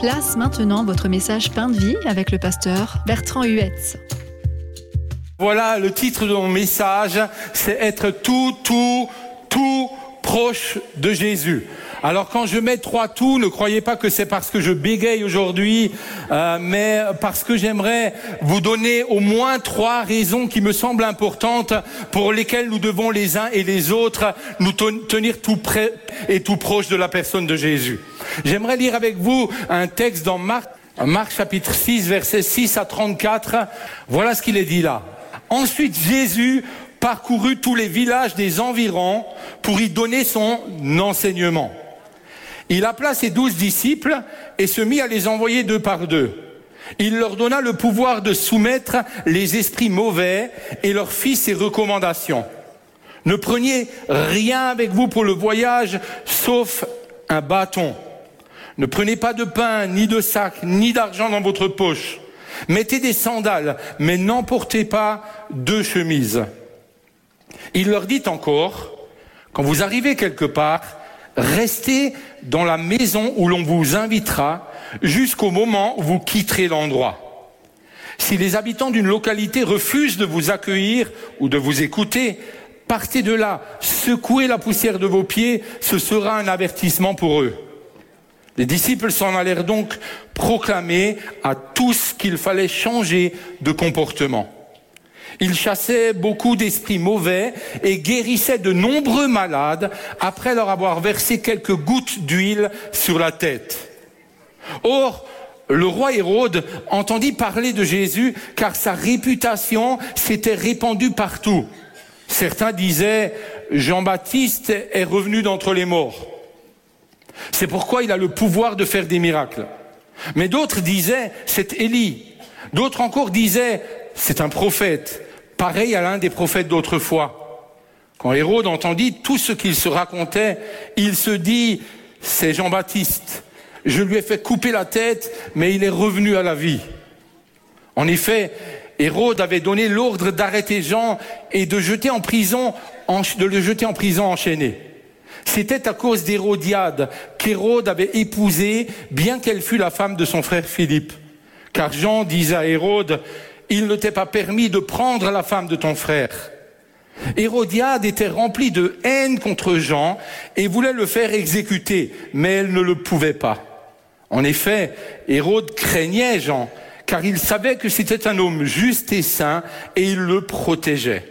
Place maintenant votre message Pain de vie avec le pasteur Bertrand Huetz. Voilà, le titre de mon message, c'est être tout proche de Jésus. Alors quand je mets 3 tout, ne croyez pas que c'est parce que je bégaye aujourd'hui, mais parce que j'aimerais vous donner au moins 3 raisons qui me semblent importantes pour lesquelles nous devons les uns et les autres nous tenir tout près et tout proche de la personne de Jésus. J'aimerais lire avec vous un texte dans Marc chapitre 6, versets 6 à 34. Voilà ce qu'il est dit là. Ensuite, Jésus parcourut tous les villages des environs pour y donner son enseignement. Il appela ses 12 disciples et se mit à les envoyer 2 par 2. Il leur donna le pouvoir de soumettre les esprits mauvais et leur fit ses recommandations. Ne preniez rien avec vous pour le voyage, sauf un bâton. Ne prenez pas de pain, ni de sac, ni d'argent dans votre poche. Mettez des sandales, mais n'emportez pas 2 chemises. Il leur dit encore, quand vous arrivez quelque part, restez dans la maison où l'on vous invitera jusqu'au moment où vous quitterez l'endroit. Si les habitants d'une localité refusent de vous accueillir ou de vous écouter, partez de là, secouez la poussière de vos pieds, ce sera un avertissement pour eux. Les disciples s'en allèrent donc proclamer à tous qu'il fallait changer de comportement. Ils chassaient beaucoup d'esprits mauvais et guérissaient de nombreux malades après leur avoir versé quelques gouttes d'huile sur la tête. Or, le roi Hérode entendit parler de Jésus car sa réputation s'était répandue partout. Certains disaient « Jean-Baptiste est revenu d'entre les morts ». C'est pourquoi il a le pouvoir de faire des miracles. Mais d'autres disaient « c'est Élie ». D'autres encore disaient « c'est un prophète », pareil à l'un des prophètes d'autrefois. Quand Hérode entendit tout ce qu'il se racontait, il se dit « c'est Jean-Baptiste. Je lui ai fait couper la tête, mais il est revenu à la vie ». En effet, Hérode avait donné l'ordre d'arrêter Jean et de le jeter en prison enchaîné. C'était à cause d'Hérodiade qu'Hérode avait épousé, bien qu'elle fût la femme de son frère Philippe. Car Jean disait à Hérode, « Il ne t'est pas permis de prendre la femme de ton frère. » Hérodiade était remplie de haine contre Jean et voulait le faire exécuter, mais elle ne le pouvait pas. En effet, Hérode craignait Jean, car il savait que c'était un homme juste et saint et il le protégeait.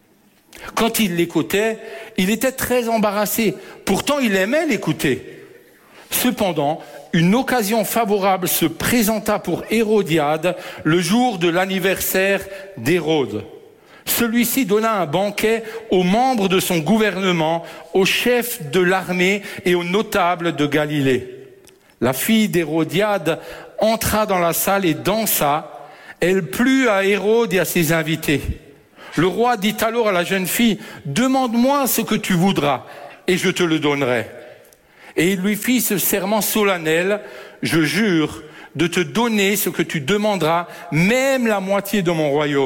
Quand il l'écoutait, il était très embarrassé. Pourtant, il aimait l'écouter. Cependant, une occasion favorable se présenta pour Hérodiade le jour de l'anniversaire d'Hérode. Celui-ci donna un banquet aux membres de son gouvernement, aux chefs de l'armée et aux notables de Galilée. La fille d'Hérodiade entra dans la salle et dansa. Elle plut à Hérode et à ses invités. Le roi dit alors à la jeune fille, « Demande-moi ce que tu voudras, et je te le donnerai. » Et il lui fit ce serment solennel, « Je jure de te donner ce que tu demanderas, même la moitié de mon royaume. »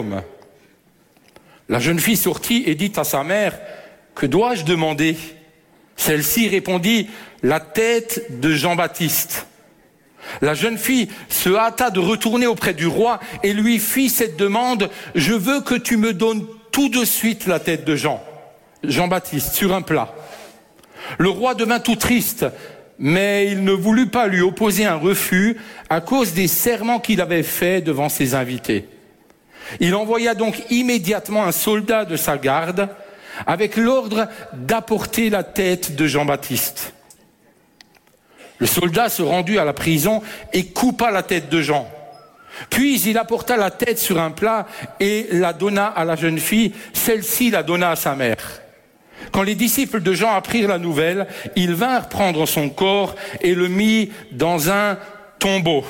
La jeune fille sortit et dit à sa mère, « Que dois-je demander ?» Celle-ci répondit, « La tête de Jean-Baptiste. » La jeune fille se hâta de retourner auprès du roi et lui fit cette demande, « Je veux que tu me donnes tout de suite la tête de Jean-Baptiste, sur un plat. » Le roi devint tout triste, mais il ne voulut pas lui opposer un refus à cause des serments qu'il avait faits devant ses invités. Il envoya donc immédiatement un soldat de sa garde avec l'ordre d'apporter la tête de Jean-Baptiste. Le soldat se rendit à la prison et coupa la tête de Jean. Puis il apporta la tête sur un plat et la donna à la jeune fille. Celle-ci la donna à sa mère. Quand les disciples de Jean apprirent la nouvelle, ils vinrent prendre son corps et le mirent dans un tombeau.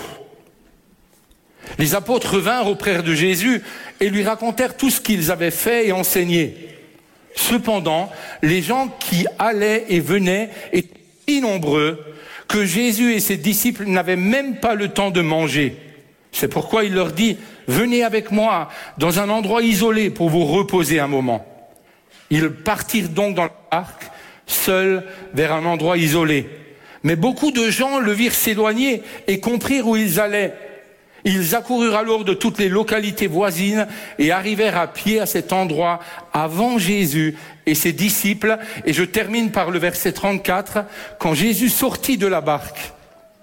Les apôtres vinrent auprès de Jésus et lui racontèrent tout ce qu'ils avaient fait et enseigné. Cependant, les gens qui allaient et venaient étaient si nombreux que Jésus et ses disciples n'avaient même pas le temps de manger. C'est pourquoi il leur dit, « Venez avec moi dans un endroit isolé pour vous reposer un moment. » Ils partirent donc dans la barque, seuls vers un endroit isolé. Mais beaucoup de gens le virent s'éloigner et comprirent où ils allaient. Ils accoururent alors de toutes les localités voisines et arrivèrent à pied à cet endroit avant Jésus et ses disciples. Et je termine par le verset 34. Quand Jésus sortit de la barque,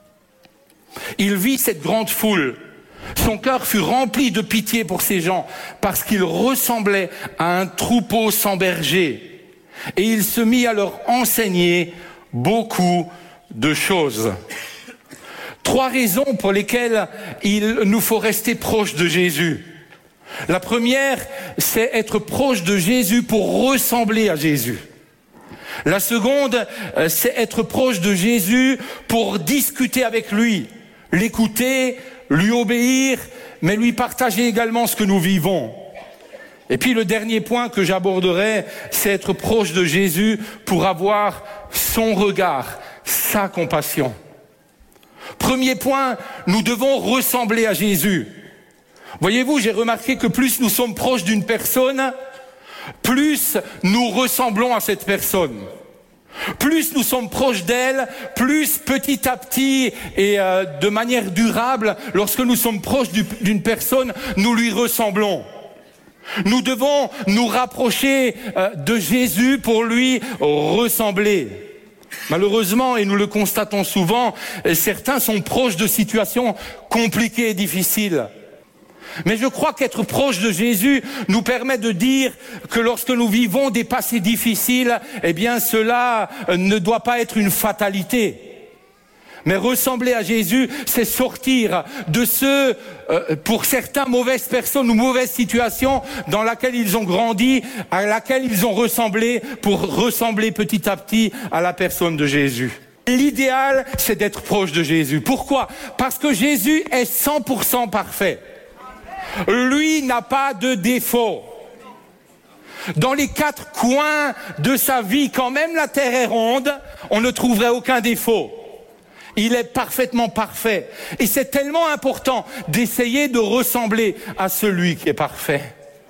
il vit cette grande foule. Son cœur fut rempli de pitié pour ces gens parce qu'ils ressemblaient à un troupeau sans berger. Et il se mit à leur enseigner beaucoup de choses. 3 raisons pour lesquelles il nous faut rester proche de Jésus. La première, c'est être proche de Jésus pour ressembler à Jésus. La seconde, c'est être proche de Jésus pour discuter avec lui, l'écouter, lui obéir, mais lui partager également ce que nous vivons. Et puis le dernier point que j'aborderai, c'est être proche de Jésus pour avoir son regard, sa compassion. Premier point, nous devons ressembler à Jésus. Voyez-vous, j'ai remarqué que plus nous sommes proches d'une personne, plus nous ressemblons à cette personne. Plus nous sommes proches d'elle, plus petit à petit et de manière durable, lorsque nous sommes proches d'une personne, nous lui ressemblons. Nous devons nous rapprocher de Jésus pour lui ressembler. Malheureusement, et nous le constatons souvent, certains sont proches de situations compliquées et difficiles. Mais je crois qu'être proche de Jésus nous permet de dire que lorsque nous vivons des passés difficiles, eh bien cela ne doit pas être une fatalité. Mais ressembler à Jésus, c'est sortir de ce, pour certains, mauvaises personnes ou mauvaises situations dans laquelle ils ont grandi, à laquelle ils ont ressemblé, pour ressembler petit à petit à la personne de Jésus. L'idéal, c'est d'être proche de Jésus. Pourquoi ? Parce que Jésus est 100% parfait. Lui n'a pas de défaut. Dans les 4 coins de sa vie, quand même la terre est ronde, on ne trouverait aucun défaut. Il est parfaitement parfait. Et c'est tellement important d'essayer de ressembler à celui qui est parfait.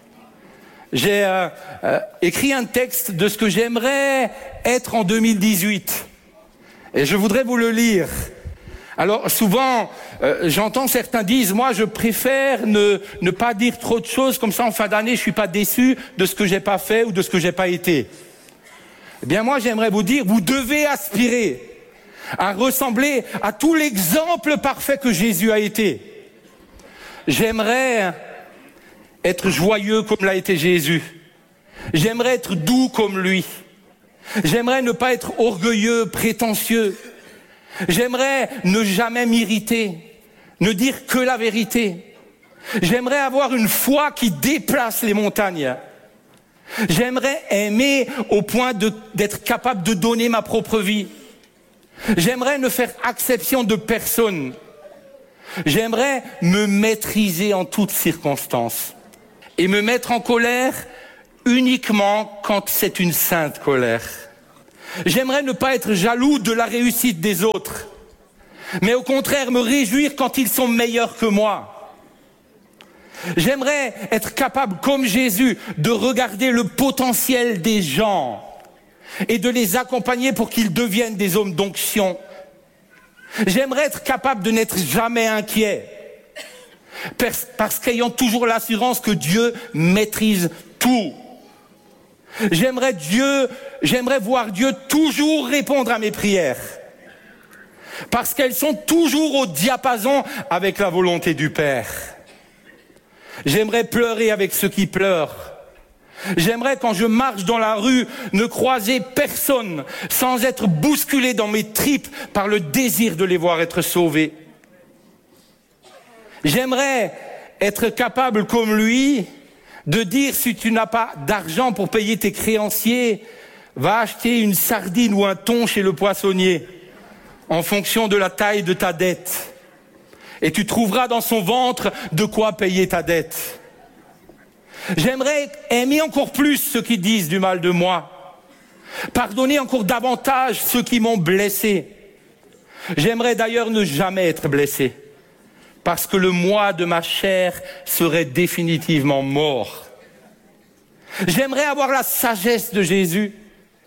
J'ai écrit un texte de ce que j'aimerais être en 2018. Et je voudrais vous le lire. Alors souvent, j'entends certains disent, moi je préfère ne pas dire trop de choses, comme ça en fin d'année je suis pas déçu de ce que j'ai pas fait ou de ce que j'ai pas été. Eh bien moi j'aimerais vous dire, vous devez aspirer à ressembler à tout l'exemple parfait que Jésus a été. J'aimerais être joyeux comme l'a été Jésus. J'aimerais être doux comme lui. J'aimerais ne pas être orgueilleux, prétentieux. J'aimerais ne jamais m'irriter, ne dire que la vérité. J'aimerais avoir une foi qui déplace les montagnes. J'aimerais aimer au point d'être capable de donner ma propre vie. J'aimerais ne faire exception de personne. J'aimerais me maîtriser en toutes circonstances et me mettre en colère uniquement quand c'est une sainte colère. J'aimerais ne pas être jaloux de la réussite des autres, mais au contraire me réjouir quand ils sont meilleurs que moi. J'aimerais être capable, comme Jésus, de regarder le potentiel des gens et de les accompagner pour qu'ils deviennent des hommes d'onction. J'aimerais être capable de n'être jamais inquiet, parce qu'ayant toujours l'assurance que Dieu maîtrise tout. J'aimerais voir Dieu toujours répondre à mes prières, parce qu'elles sont toujours au diapason avec la volonté du Père. J'aimerais pleurer avec ceux qui pleurent. J'aimerais, quand je marche dans la rue, ne croiser personne sans être bousculé dans mes tripes par le désir de les voir être sauvés. J'aimerais être capable, comme lui, de dire, si tu n'as pas d'argent pour payer tes créanciers, va acheter une sardine ou un thon chez le poissonnier, en fonction de la taille de ta dette. Et tu trouveras dans son ventre de quoi payer ta dette. J'aimerais aimer encore plus ceux qui disent du mal de moi. Pardonner encore davantage ceux qui m'ont blessé. J'aimerais d'ailleurs ne jamais être blessé, parce que le moi de ma chair serait définitivement mort. J'aimerais avoir la sagesse de Jésus.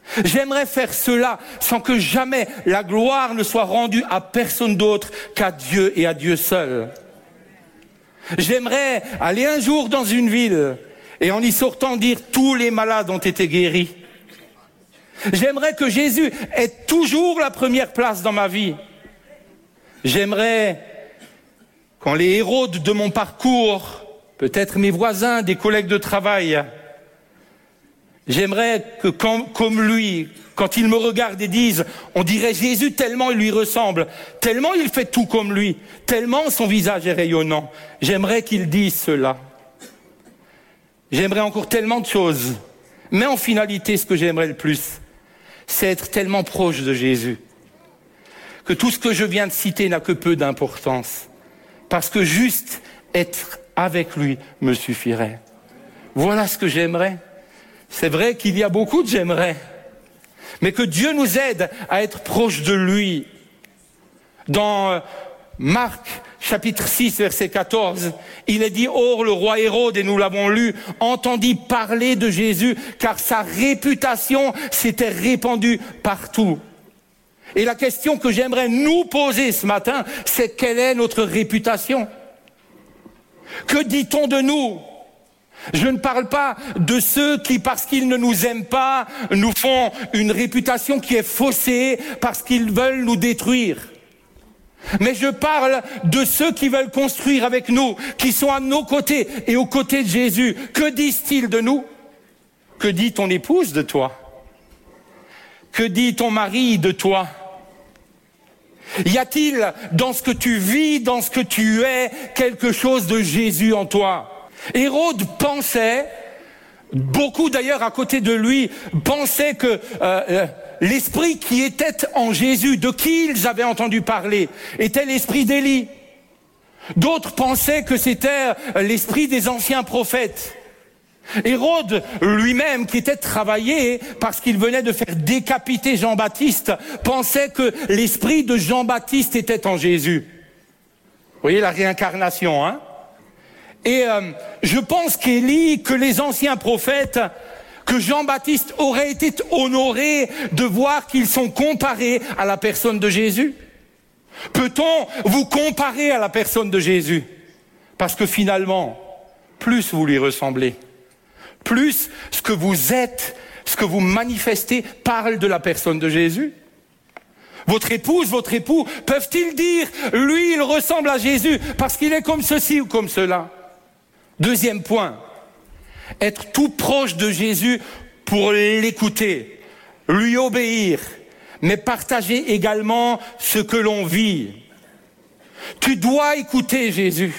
J'aimerais faire cela sans que jamais la gloire ne soit rendue à personne d'autre qu'à Dieu et à Dieu seul. J'aimerais aller un jour dans une ville et en y sortant dire tous les malades ont été guéris. J'aimerais que Jésus ait toujours la première place dans ma vie. J'aimerais, quand les héros de mon parcours, peut-être mes voisins, des collègues de travail, j'aimerais que comme lui, quand ils me regardent et disent, on dirait Jésus tellement il lui ressemble, tellement il fait tout comme lui, tellement son visage est rayonnant. J'aimerais qu'ils disent cela. J'aimerais encore tellement de choses. Mais en finalité, ce que j'aimerais le plus, c'est être tellement proche de Jésus que tout ce que je viens de citer n'a que peu d'importance. Parce que juste être avec lui me suffirait. Voilà ce que j'aimerais. C'est vrai qu'il y a beaucoup de j'aimerais. Mais que Dieu nous aide à être proche de lui. Dans Marc, chapitre 6, verset 14, il est dit « Or, le roi Hérode, et nous l'avons lu, entendit parler de Jésus, car sa réputation s'était répandue partout. » Et la question que j'aimerais nous poser ce matin, c'est quelle est notre réputation? Que dit-on de nous? Je ne parle pas de ceux qui, parce qu'ils ne nous aiment pas, nous font une réputation qui est faussée parce qu'ils veulent nous détruire. Mais je parle de ceux qui veulent construire avec nous, qui sont à nos côtés et aux côtés de Jésus. Que disent-ils de nous? Que dit ton épouse de toi? Que dit ton mari de toi? Y a-t-il dans ce que tu vis, dans ce que tu es, quelque chose de Jésus en toi? Hérode pensait, beaucoup d'ailleurs à côté de lui, pensaient que l'esprit qui était en Jésus, de qui ils avaient entendu parler, était l'esprit d'Élie. D'autres pensaient que c'était l'esprit des anciens prophètes. Hérode lui-même, qui était travaillé parce qu'il venait de faire décapiter Jean-Baptiste, pensait que l'esprit de Jean-Baptiste était en Jésus. Vous voyez la réincarnation, hein? Et je pense qu'Élie, que les anciens prophètes, que Jean-Baptiste aurait été honoré de voir qu'ils sont comparés à la personne de Jésus. Peut-on vous comparer à la personne de Jésus? Parce que finalement, plus vous lui ressemblez, plus ce que vous êtes, ce que vous manifestez parle de la personne de Jésus. Votre épouse, votre époux, peuvent-ils dire, lui, il ressemble à Jésus parce qu'il est comme ceci ou comme cela? Deuxième point, être tout proche de Jésus pour l'écouter, lui obéir, mais partager également ce que l'on vit. Tu dois écouter Jésus.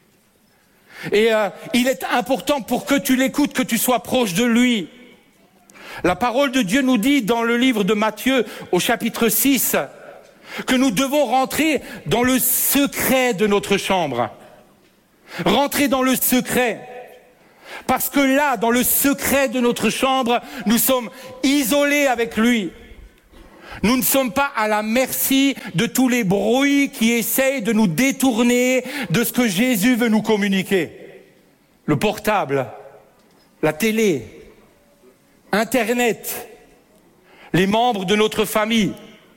Et il est important pour que tu l'écoutes, que tu sois proche de lui. La parole de Dieu nous dit dans le livre de Matthieu, au chapitre 6, que nous devons rentrer dans le secret de notre chambre. Rentrer dans le secret. Parce que là, dans le secret de notre chambre, nous sommes isolés avec lui. Nous ne sommes pas à la merci de tous les bruits qui essayent de nous détourner de ce que Jésus veut nous communiquer. Le portable, la télé, Internet, les membres de notre famille.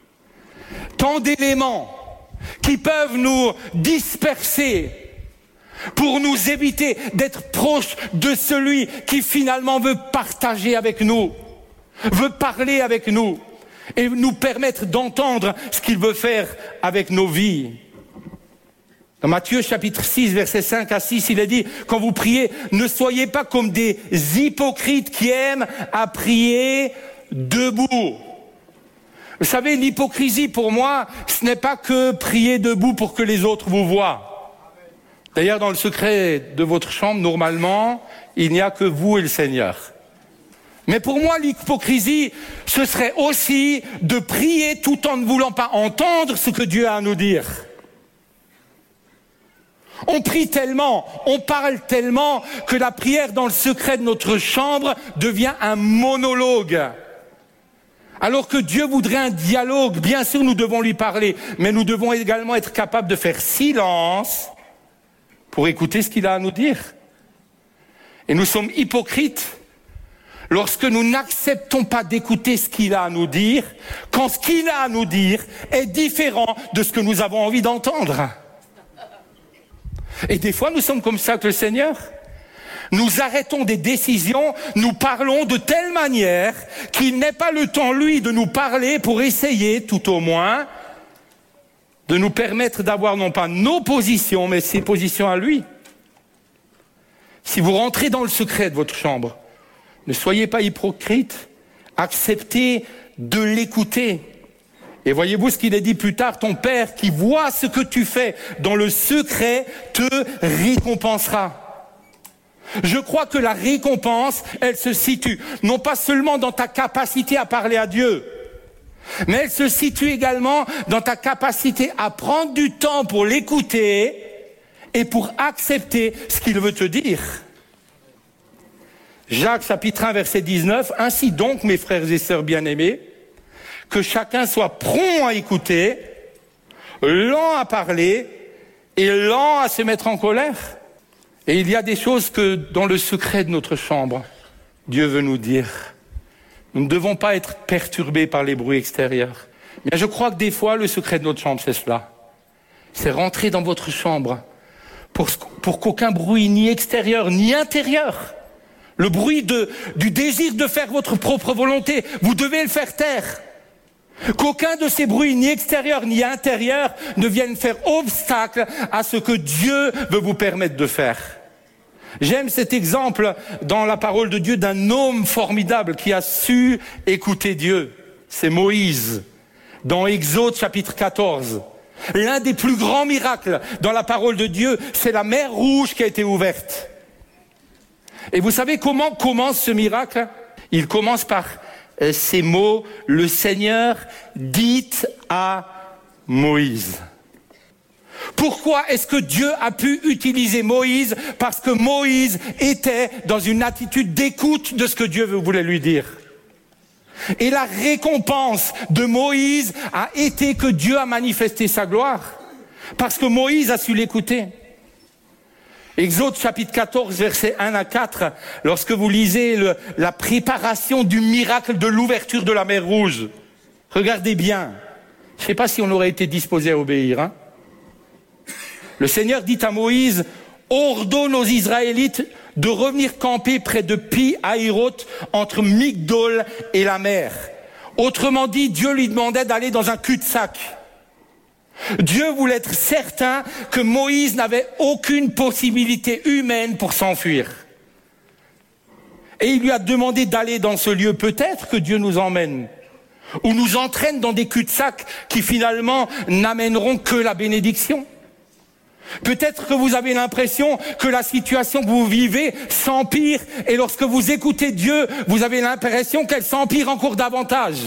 Tant d'éléments qui peuvent nous disperser pour nous éviter d'être proches de celui qui finalement veut partager avec nous, veut parler avec nous et nous permettre d'entendre ce qu'il veut faire avec nos vies. Dans Matthieu chapitre 6, versets 5 à 6, il est dit, quand vous priez, ne soyez pas comme des hypocrites qui aiment à prier debout. Vous savez, l'hypocrisie pour moi, ce n'est pas que prier debout pour que les autres vous voient. D'ailleurs, dans le secret de votre chambre, normalement, il n'y a que vous et le Seigneur. Mais pour moi, l'hypocrisie, ce serait aussi de prier tout en ne voulant pas entendre ce que Dieu a à nous dire. On prie tellement, on parle tellement que la prière dans le secret de notre chambre devient un monologue. Alors que Dieu voudrait un dialogue, bien sûr nous devons lui parler, mais nous devons également être capables de faire silence pour écouter ce qu'il a à nous dire. Et nous sommes hypocrites lorsque nous n'acceptons pas d'écouter ce qu'il a à nous dire, quand ce qu'il a à nous dire est différent de ce que nous avons envie d'entendre. Et des fois, nous sommes comme ça avec le Seigneur. Nous arrêtons des décisions, nous parlons de telle manière qu'il n'ait pas le temps, lui, de nous parler pour essayer, tout au moins, de nous permettre d'avoir non pas nos positions, mais ses positions à lui. Si vous rentrez dans le secret de votre chambre, ne soyez pas hypocrite, acceptez de l'écouter. Et voyez-vous ce qu'il est dit plus tard, ton Père qui voit ce que tu fais dans le secret te récompensera. Je crois que la récompense, elle se situe non pas seulement dans ta capacité à parler à Dieu, mais elle se situe également dans ta capacité à prendre du temps pour l'écouter et pour accepter ce qu'il veut te dire. Jacques chapitre 1 verset 19, ainsi donc mes frères et sœurs bien-aimés, que chacun soit prompt à écouter, lent à parler et lent à se mettre en colère. Et il y a des choses que dans le secret de notre chambre, Dieu veut nous dire. Nous ne devons pas être perturbés par les bruits extérieurs. Mais je crois que des fois, le secret de notre chambre, c'est cela. C'est rentrer dans votre chambre pour qu'aucun bruit ni extérieur ni intérieur, le bruit du désir de faire votre propre volonté, vous devez le faire taire. Qu'aucun de ces bruits, ni extérieur ni intérieur, ne vienne faire obstacle à ce que Dieu veut vous permettre de faire. J'aime cet exemple dans la parole de Dieu d'un homme formidable qui a su écouter Dieu. C'est Moïse, dans Exode chapitre 14. L'un des plus grands miracles dans la parole de Dieu, c'est la mer Rouge qui a été ouverte. Et vous savez comment commence ce miracle? Il commence par ces mots, le Seigneur dit à Moïse. Pourquoi est-ce que Dieu a pu utiliser Moïse? Parce que Moïse était dans une attitude d'écoute de ce que Dieu voulait lui dire. Et la récompense de Moïse a été que Dieu a manifesté sa gloire. Parce que Moïse a su l'écouter. Exode chapitre 14, versets 1 à 4, lorsque vous lisez la préparation du miracle de l'ouverture de la mer Rouge, regardez bien. Je ne sais pas si on aurait été disposé à obéir. Hein. Le Seigneur dit à Moïse, ordonne aux Israélites de revenir camper près de Pi-Hahiroth, entre Migdol et la mer. Autrement dit, Dieu lui demandait d'aller dans un cul-de-sac. Dieu voulait être certain que Moïse n'avait aucune possibilité humaine pour s'enfuir. Et il lui a demandé d'aller dans ce lieu. Peut-être que Dieu nous emmène ou nous entraîne dans des cul-de-sac qui finalement n'amèneront que la bénédiction. Peut-être que vous avez l'impression que la situation que vous vivez s'empire et lorsque vous écoutez Dieu, vous avez l'impression qu'elle s'empire encore davantage.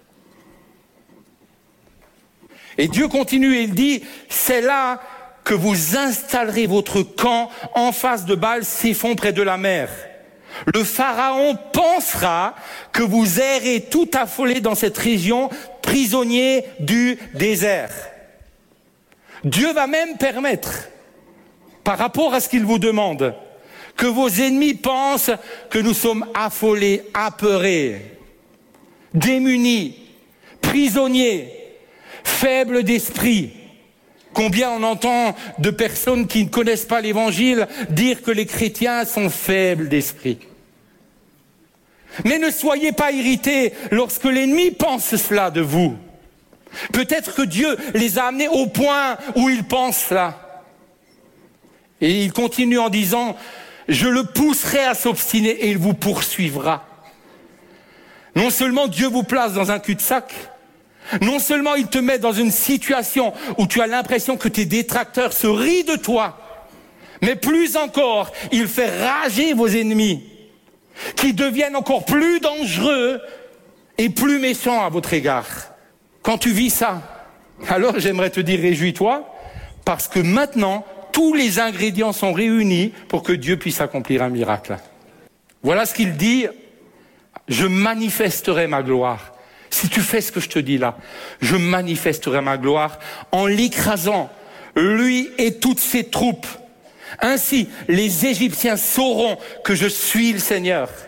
Et Dieu continue et il dit, c'est là que vous installerez votre camp en face de Baal-Séphon près de la mer. Le Pharaon pensera que vous errez tout affolés dans cette région, prisonniers du désert. Dieu va même permettre, par rapport à ce qu'il vous demande, que vos ennemis pensent que nous sommes affolés, apeurés, démunis, prisonniers, faibles d'esprit. Combien on entend de personnes qui ne connaissent pas l'évangile dire que les chrétiens sont faibles d'esprit. Mais ne soyez pas irrités lorsque l'ennemi pense cela de vous. Peut-être que Dieu les a amenés au point où ils pensent cela. Et il continue en disant, je le pousserai à s'obstiner et il vous poursuivra. Non seulement Dieu vous place dans un cul-de-sac, non seulement il te met dans une situation où tu as l'impression que tes détracteurs se rient de toi, mais plus encore, il fait rager vos ennemis, qui deviennent encore plus dangereux et plus méchants à votre égard. Quand tu vis ça, alors j'aimerais te dire réjouis-toi, parce que maintenant, tous les ingrédients sont réunis pour que Dieu puisse accomplir un miracle. Voilà ce qu'il dit, je manifesterai ma gloire. Si tu fais ce que je te dis là, je manifesterai ma gloire en l'écrasant, lui et toutes ses troupes. Ainsi, les Égyptiens sauront que je suis le Seigneur.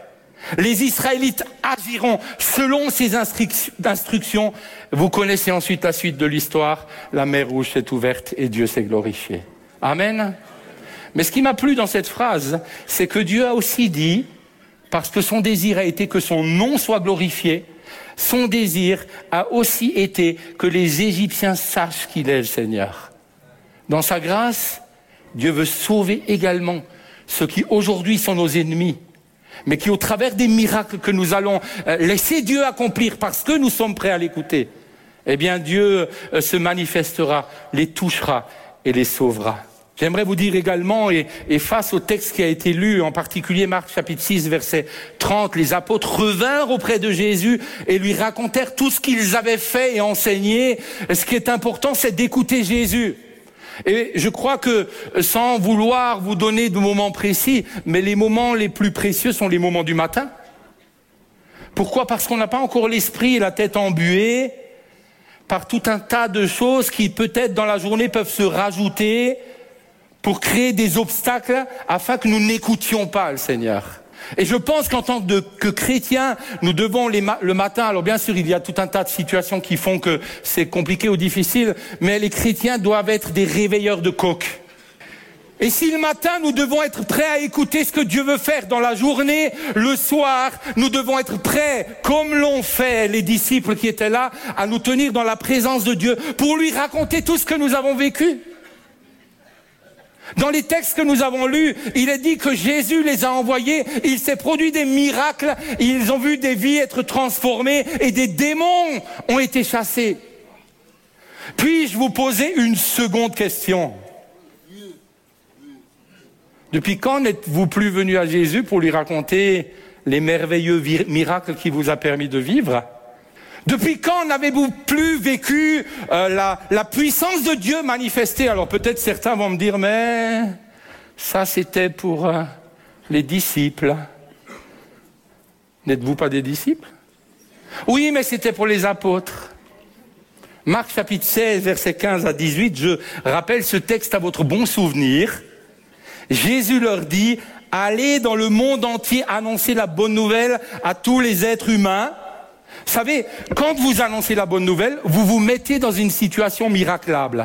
Les Israélites agiront selon ces instructions. Vous connaissez ensuite la suite de l'histoire. La mer Rouge s'est ouverte et Dieu s'est glorifié. Amen. Mais ce qui m'a plu dans cette phrase, c'est que Dieu a aussi dit, parce que son désir a été que son nom soit glorifié, son désir a aussi été que les Égyptiens sachent qu'il est le Seigneur. Dans sa grâce, Dieu veut sauver également ceux qui aujourd'hui sont nos ennemis, mais qui au travers des miracles que nous allons laisser Dieu accomplir parce que nous sommes prêts à l'écouter, eh bien Dieu se manifestera, les touchera et les sauvera. J'aimerais vous dire également, et face au texte qui a été lu, en particulier Marc chapitre 6, verset 30, les apôtres revinrent auprès de Jésus et lui racontèrent tout ce qu'ils avaient fait et enseigné. Ce qui est important, c'est d'écouter Jésus. Et je crois que, sans vouloir vous donner de moments précis, mais les moments les plus précieux sont les moments du matin. Pourquoi ? Parce qu'on n'a pas encore l'esprit et la tête embuée par tout un tas de choses qui peut-être dans la journée peuvent se rajouter pour créer des obstacles afin que nous n'écoutions pas le Seigneur. Et je pense qu'en tant que chrétiens, nous devons le matin, alors bien sûr il y a tout un tas de situations qui font que c'est compliqué ou difficile, mais les chrétiens doivent être des réveilleurs de coq. Et si le matin nous devons être prêts à écouter ce que Dieu veut faire dans la journée, le soir, nous devons être prêts, comme l'ont fait les disciples qui étaient là, à nous tenir dans la présence de Dieu pour lui raconter tout ce que nous avons vécu. Dans les textes que nous avons lus, il est dit que Jésus les a envoyés, il s'est produit des miracles, ils ont vu des vies être transformées et des démons ont été chassés. Puis-je vous poser une seconde question ? Depuis quand n'êtes-vous plus venu à Jésus pour lui raconter les merveilleux miracles qu'il vous a permis de vivre ? Depuis quand n'avez-vous plus vécu la puissance de Dieu manifestée ? Alors peut-être certains vont me dire, mais ça c'était pour les disciples. N'êtes-vous pas des disciples ? Oui, mais c'était pour les apôtres. Marc chapitre 16, versets 15 à 18, je rappelle ce texte à votre bon souvenir. Jésus leur dit, allez dans le monde entier annoncer la bonne nouvelle à tous les êtres humains. Vous savez, quand vous annoncez la bonne nouvelle, vous vous mettez dans une situation miraclable.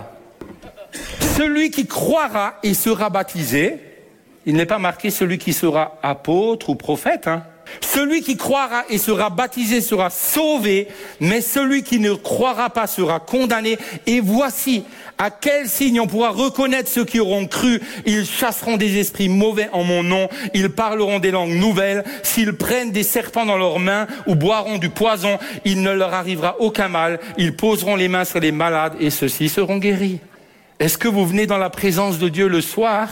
Celui qui croira et sera baptisé, il n'est pas marqué celui qui sera apôtre ou prophète, Celui qui croira et sera baptisé sera sauvé, mais celui qui ne croira pas sera condamné. Et voici à quel signe on pourra reconnaître ceux qui auront cru. Ils chasseront des esprits mauvais en mon nom, ils parleront des langues nouvelles, s'ils prennent des serpents dans leurs mains ou boiront du poison, il ne leur arrivera aucun mal, ils poseront les mains sur les malades et ceux-ci seront guéris. Est-ce que vous venez dans la présence de Dieu le soir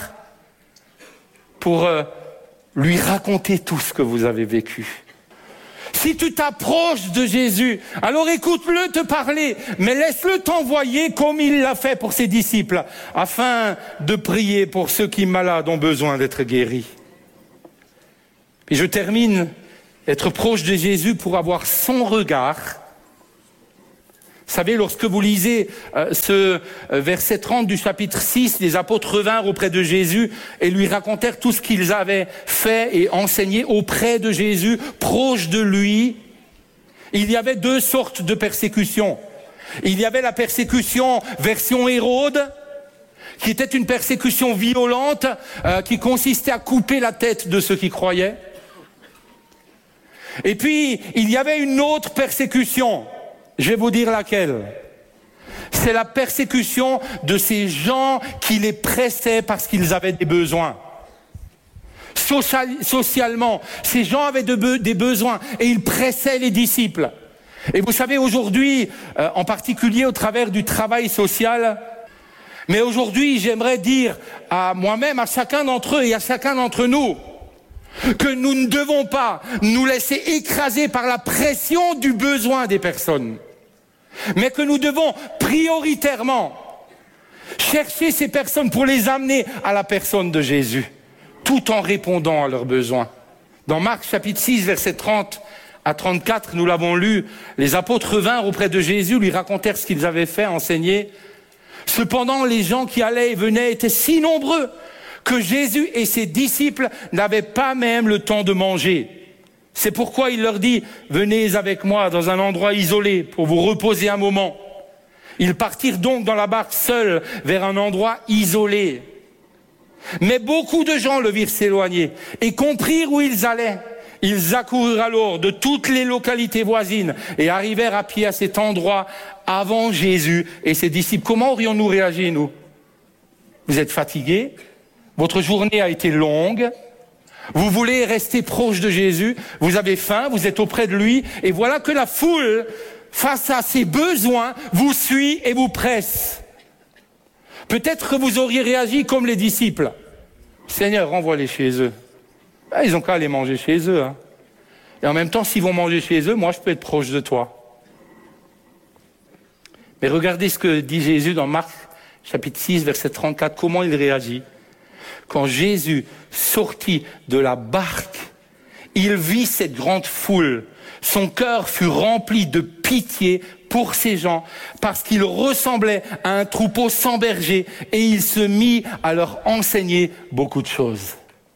pour lui raconter tout ce que vous avez vécu? Si tu t'approches de Jésus, alors écoute-le te parler, mais laisse-le t'envoyer comme il l'a fait pour ses disciples, afin de prier pour ceux qui malades ont besoin d'être guéris. Puis je termine, être proche de Jésus pour avoir son regard. Vous savez, lorsque vous lisez ce verset 30 du chapitre 6, les apôtres revinrent auprès de Jésus et lui racontèrent tout ce qu'ils avaient fait et enseigné auprès de Jésus, proche de lui. Il y avait deux sortes de persécutions. Il y avait la persécution version Hérode, qui était une persécution violente, qui consistait à couper la tête de ceux qui croyaient. Et puis, il y avait une autre persécution. Je vais vous dire laquelle. C'est la persécution de ces gens qui les pressaient parce qu'ils avaient des besoins. Socialement, ces gens avaient des besoins et ils pressaient les disciples. Et vous savez, aujourd'hui, en particulier au travers du travail social, mais aujourd'hui, j'aimerais dire à moi-même, à chacun d'entre eux et à chacun d'entre nous, que nous ne devons pas nous laisser écraser par la pression du besoin des personnes, mais que nous devons prioritairement chercher ces personnes pour les amener à la personne de Jésus, tout en répondant à leurs besoins. Dans Marc chapitre 6, versets 30 à 34, nous l'avons lu, les apôtres vinrent auprès de Jésus, lui racontèrent ce qu'ils avaient fait, enseigné. Cependant, les gens qui allaient et venaient étaient si nombreux que Jésus et ses disciples n'avaient pas même le temps de manger. C'est pourquoi il leur dit, venez avec moi dans un endroit isolé pour vous reposer un moment. Ils partirent donc dans la barque seuls vers un endroit isolé. Mais beaucoup de gens le virent s'éloigner et comprirent où ils allaient. Ils accoururent alors de toutes les localités voisines et arrivèrent à pied à cet endroit avant Jésus et ses disciples. Comment aurions-nous réagi, nous? Vous êtes fatigués, votre journée a été longue, vous voulez rester proche de Jésus, vous avez faim, vous êtes auprès de lui, et voilà que la foule, face à ses besoins, vous suit et vous presse. Peut-être que vous auriez réagi comme les disciples. Seigneur, renvoie-les chez eux. Ben, ils n'ont qu'à aller manger chez eux. Hein. Et en même temps, s'ils vont manger chez eux, moi je peux être proche de toi. Mais regardez ce que dit Jésus dans Marc, chapitre 6, verset 34, comment il réagit. Quand Jésus sortit de la barque, il vit cette grande foule. Son cœur fut rempli de pitié pour ces gens, parce qu'ils ressemblaient à un troupeau sans berger, et il se mit à leur enseigner beaucoup de choses.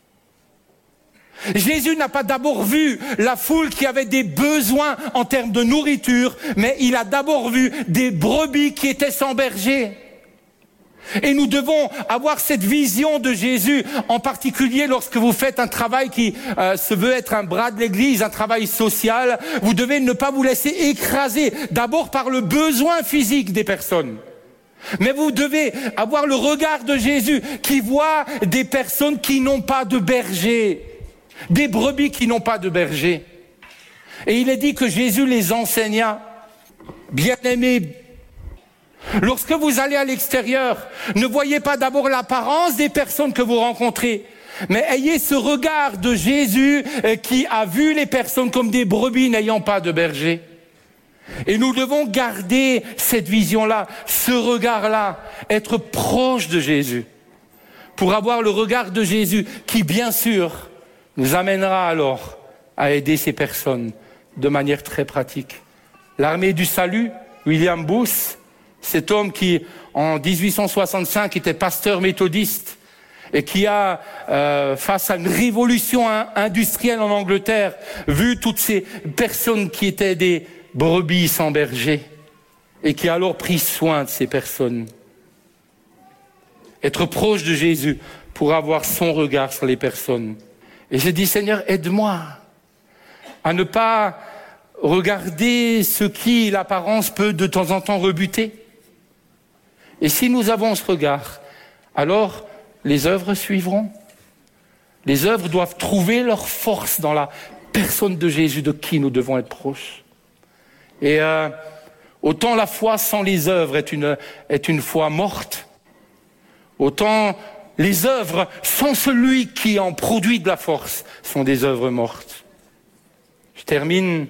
Jésus n'a pas d'abord vu la foule qui avait des besoins en termes de nourriture, mais il a d'abord vu des brebis qui étaient sans berger. Et nous devons avoir cette vision de Jésus, en particulier lorsque vous faites un travail qui se veut être un bras de l'Église, un travail social. Vous devez ne pas vous laisser écraser d'abord par le besoin physique des personnes. Mais vous devez avoir le regard de Jésus qui voit des personnes qui n'ont pas de berger, des brebis qui n'ont pas de berger. Et il est dit que Jésus les enseigna. Bien-aimés, lorsque vous allez à l'extérieur, ne voyez pas d'abord l'apparence des personnes que vous rencontrez, mais ayez ce regard de Jésus qui a vu les personnes comme des brebis n'ayant pas de berger. Et nous devons garder cette vision-là, ce regard-là, être proche de Jésus, pour avoir le regard de Jésus qui, bien sûr, nous amènera alors à aider ces personnes de manière très pratique. L'armée du salut, William Booth, cet homme qui, en 1865, était pasteur méthodiste et qui a, face à une révolution industrielle en Angleterre, vu toutes ces personnes qui étaient des brebis sans berger et qui a alors pris soin de ces personnes. Être proche de Jésus pour avoir son regard sur les personnes. Et j'ai dit, Seigneur, aide-moi à ne pas regarder ce qui, l'apparence, peut de temps en temps rebuter. Et si nous avons ce regard, alors les œuvres suivront. Les œuvres doivent trouver leur force dans la personne de Jésus, de qui nous devons être proches. Et autant la foi sans les œuvres est une foi morte, autant les œuvres sans celui qui en produit de la force sont des œuvres mortes. Je termine.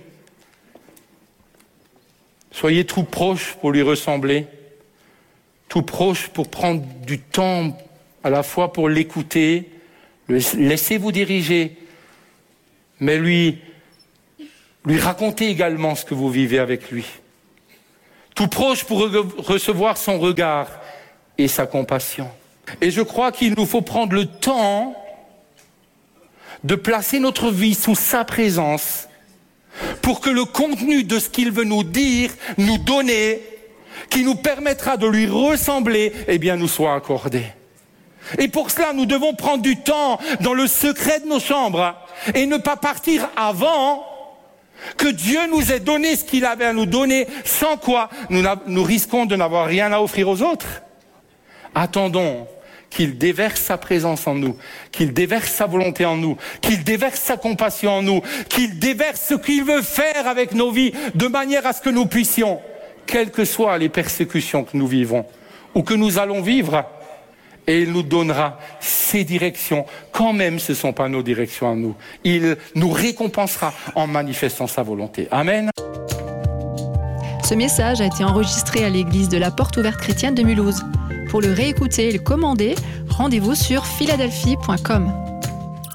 Soyez tout proches pour lui ressembler, tout proches pour prendre du temps à la fois pour l'écouter, laissez vous diriger, mais lui raconter également ce que vous vivez avec lui. Tout proche pour recevoir son regard et sa compassion. Et je crois qu'il nous faut prendre le temps de placer notre vie sous sa présence pour que le contenu de ce qu'il veut nous dire, nous donner, qui nous permettra de lui ressembler, eh bien, nous soit accordé. Et pour cela, nous devons prendre du temps dans le secret de nos chambres et ne pas partir avant que Dieu nous ait donné ce qu'il avait à nous donner, sans quoi nous risquons de n'avoir rien à offrir aux autres. Attendons qu'il déverse sa présence en nous, qu'il déverse sa volonté en nous, qu'il déverse sa compassion en nous, qu'il déverse ce qu'il veut faire avec nos vies, de manière à ce que nous puissions, quelles que soient les persécutions que nous vivons ou que nous allons vivre, et il nous donnera ses directions, quand même ce ne sont pas nos directions à nous. Il nous récompensera en manifestant sa volonté. Amen. Ce message a été enregistré à l'église de la Porte Ouverte Chrétienne de Mulhouse. Pour le réécouter et le commander, rendez-vous sur philadelphie.com.